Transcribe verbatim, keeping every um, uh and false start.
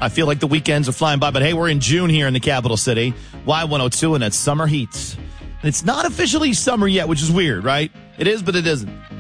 I feel like the weekends are flying by, but hey, we're in June here in the capital city. Y one oh two, and that's Summer Heat. And it's not officially summer yet, which is weird, right? It is, but it isn't.